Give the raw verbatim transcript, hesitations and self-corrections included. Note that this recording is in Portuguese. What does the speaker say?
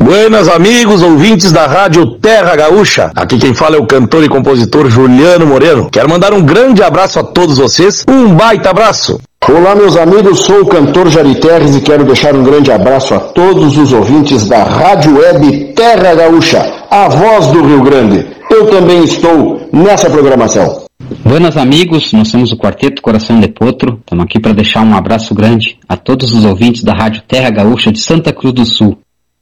Buenas amigos, ouvintes da Rádio Terra Gaúcha. Aqui quem fala é o cantor e compositor Juliano Moreno. Quero mandar um grande abraço a todos vocês, um baita abraço. Olá meus amigos, sou o cantor Jari Terres e quero deixar um grande abraço a todos os ouvintes da Rádio Web Terra Gaúcha, a voz do Rio Grande. Eu também estou nessa programação. Buenas amigos, nós somos o Quarteto Coração de Potro. Estamos aqui para deixar um abraço grande a todos os ouvintes da Rádio Terra Gaúcha de Santa Cruz do Sul.